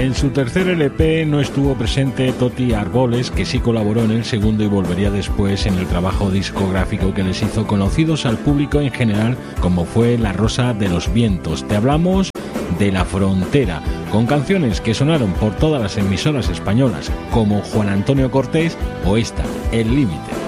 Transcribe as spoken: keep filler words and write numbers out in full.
En su tercer L P no estuvo presente Toti Arboles, que sí colaboró en el segundo y volvería después en el trabajo discográfico que les hizo conocidos al público en general, como fue La Rosa de los Vientos. Te hablamos de La Frontera, con canciones que sonaron por todas las emisoras españolas, como Juan Antonio Cortés o esta, El Límite.